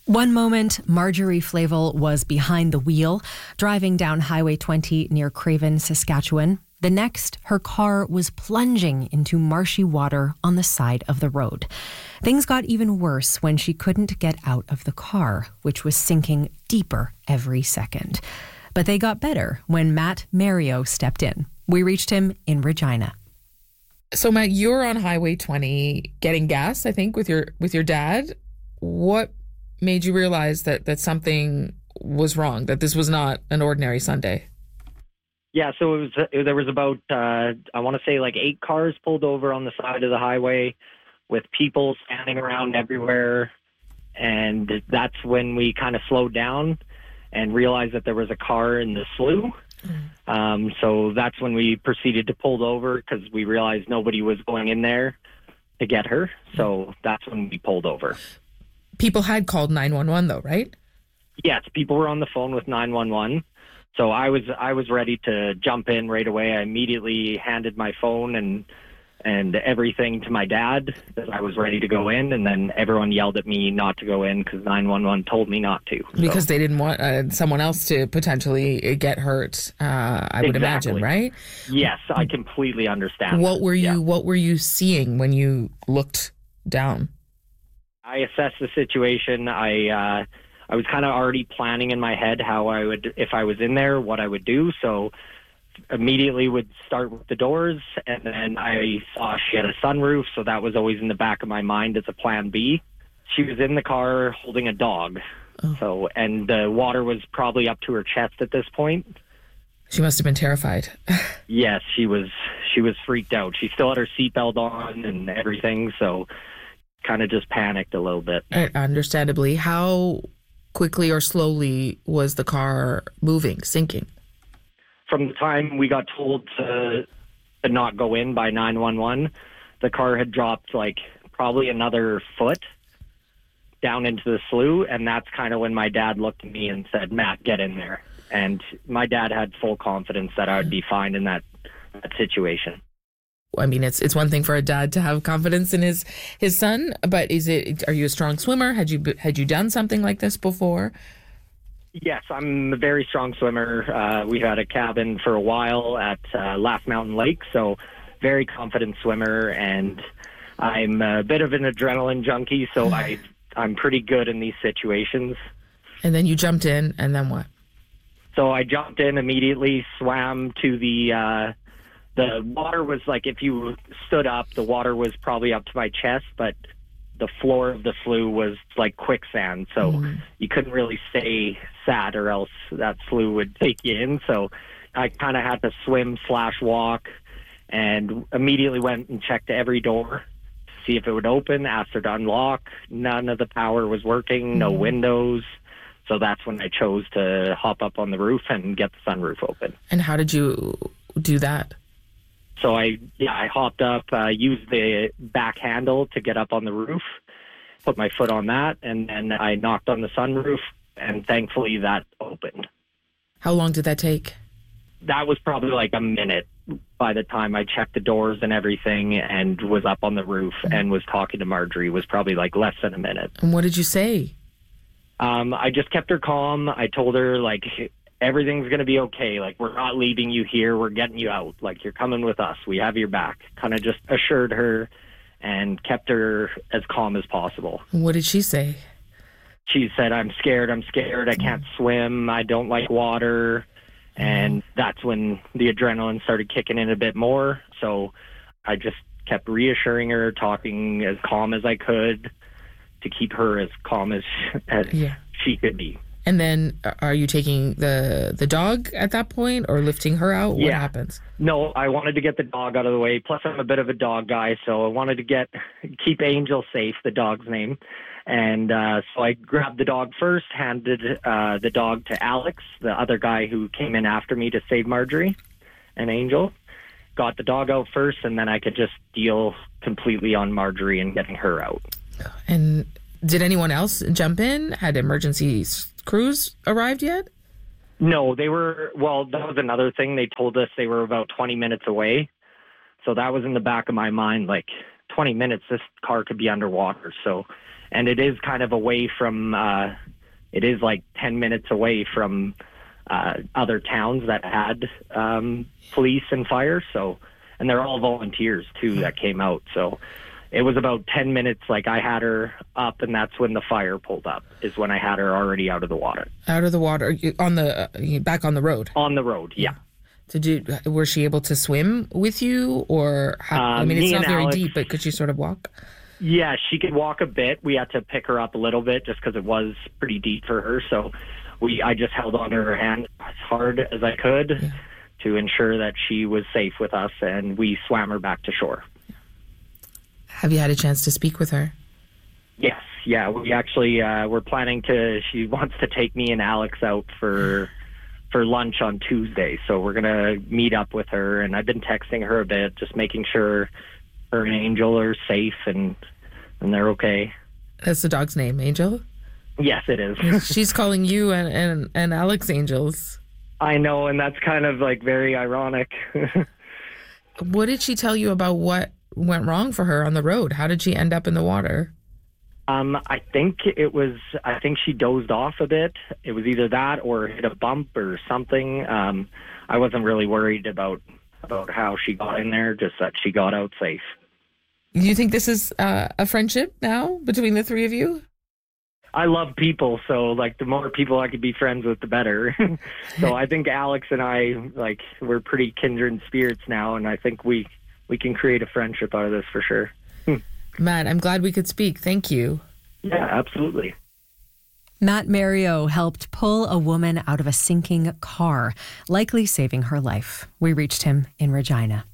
One moment, Marjorie Flavel was behind the wheel, driving down Highway 20 near Craven, Saskatchewan. The next, her car was plunging into marshy water on the side of the road. Things got even worse when she couldn't get out of the car, which was sinking deeper every second. But they got better when Matt Mario stepped in. We reached him in Regina. So Matt, you're on Highway 20 getting gas, I think, with your dad. What made you realize that something was wrong, that this was not an ordinary Sunday? Yeah, so there was about, I want to say like 8 cars pulled over on the side of the highway with people standing around everywhere. And that's when we kind of slowed down and realized that there was a car in the slough. So that's when we proceeded to pull over because we realized nobody was going in there to get her. So that's when we pulled over. People had called 911 though, right? Yes, people were on the phone with 911. So I was ready to jump in right away. I immediately handed my phone and everything to my dad because I was ready to go in, and then everyone yelled at me not to go in because 911 told me not to. Because they didn't want someone else to potentially get hurt, I would imagine, right? Yes, I completely understand. What were you seeing when you looked down? I assessed the situation. I was kind of already planning in my head how I would, if I was in there, what I would do. So immediately would start with the doors, and then I saw she had a sunroof, so that was always in the back of my mind as a plan B. She was in the car holding a dog. So, and the water was probably up to her chest at this point. She must have been terrified. Yes, she was freaked out. She still had her seatbelt on and everything, so kind of just panicked a little bit. Understandably. How quickly or slowly was the car moving, sinking? From the time we got told to not go in by 911, the car had dropped like probably another foot down into the slough, and that's kind of when my dad looked at me and said, "Matt, get in there." And my dad had full confidence that I would be fine in that situation. I mean, it's one thing for a dad to have confidence in his son, but are you a strong swimmer? Had you done something like this before? Yes, I'm a very strong swimmer. We had a cabin for a while at Laugh Mountain Lake, so very confident swimmer, and I'm a bit of an adrenaline junkie, so I'm pretty good in these situations. And then you jumped in, and then what? So I jumped in immediately, swam to the water was like, if you stood up, the water was probably up to my chest, but the floor of the slough was like quicksand, so you couldn't really stay sat or else that slough would take you in. So I kind of had to swim/walk, and immediately went and checked every door to see if it would open, asked her to unlock. None of the power was working, no windows. So that's when I chose to hop up on the roof and get the sunroof open. And how did you do that? So I hopped up, used the back handle to get up on the roof, put my foot on that, and then I knocked on the sunroof, and thankfully that opened. How long did that take? That was probably like a minute by the time I checked the doors and everything and was up on the roof and was talking to Marjorie. It was probably like less than a minute. And what did you say? I just kept her calm. I told her, like, everything's going to be okay. Like, we're not leaving you here. We're getting you out. Like, you're coming with us. We have your back. Kind of just assured her and kept her as calm as possible. What did she say? She said, I'm scared. I can't swim. I don't like water. And that's when the adrenaline started kicking in a bit more. So I just kept reassuring her, talking as calm as I could to keep her as calm as she could be. And then are you taking the dog at that point or lifting her out? What happens? No, I wanted to get the dog out of the way. Plus, I'm a bit of a dog guy, so I wanted to keep Angel safe, the dog's name. And so I grabbed the dog first, handed the dog to Alex, the other guy who came in after me to save Marjorie and Angel. Got the dog out first, and then I could just deal completely on Marjorie and getting her out. And did anyone else jump in? Had emergency crews arrived yet? No, that was another thing. They told us they were about 20 minutes away. So that was in the back of my mind, like 20 minutes, this car could be underwater. So and it is kind of away from. It is like 10 minutes away from other towns that had police and fire. So, and they're all volunteers too that came out. So it was about 10 minutes. Like I had her up, and that's when the fire pulled up. Is when I had her already out of the water. Out of the water on the back on the road. On the road, yeah. Was she able to swim with you, or how, I mean, it's not very deep, but could she sort of walk? Yeah, she could walk a bit. We had to pick her up a little bit just because it was pretty deep for her. So I just held on to her hand as hard as I could to ensure that she was safe with us, and we swam her back to shore. Have you had a chance to speak with her? Yes, yeah. We actually we're planning to. She wants to take me and Alex out for lunch on Tuesday, so we're gonna meet up with her. And I've been texting her a bit, just making sure her and Angel are safe and they're okay. That's the dog's name, Angel? Yes, it is. She's calling you and Alex angels. I know, and that's kind of like very ironic. What did she tell you about what went wrong for her on the road? How did she end up in the water? I think she dozed off a bit. It was either that or hit a bump or something. I wasn't really worried about how she got in there, just that she got out safe. Do you think this is a friendship now between the three of you? I love people, so like the more people I could be friends with, the better. So I think Alex and I, like, we're pretty kindred spirits now, and I think we can create a friendship out of this for sure. Matt, I'm glad we could speak. Thank you. Yeah, absolutely. Matt Mario helped pull a woman out of a sinking car, likely saving her life. We reached him in Regina.